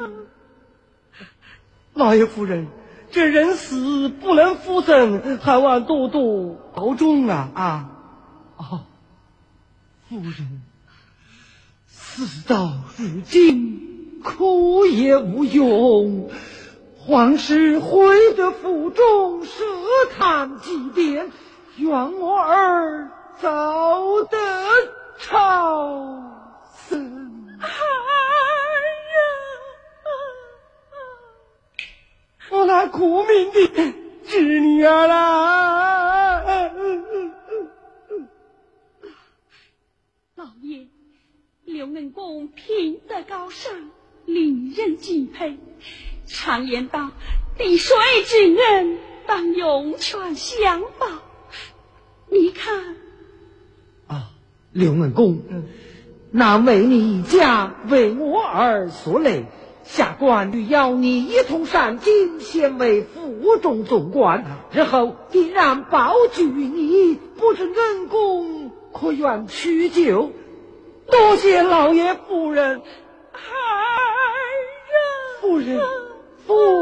老爷夫人，这人死不能复生，还望多多保重啊！夫人，事到如今，哭也无用。皇室会得府中设坛祭奠，愿我儿早得超生。 哎呀！ 我那苦命的侄女儿啦！ 老爷，刘恩公品德高尚，令人敬佩。常言道，滴水之恩，当涌泉相报。你看刘恩公，那为你一家为我儿所累，下官欲邀你一同上京，先为府中总管，日后定然保举你，不知恩公可愿取就？ 多谢老爷夫人。 哎呀， 夫人，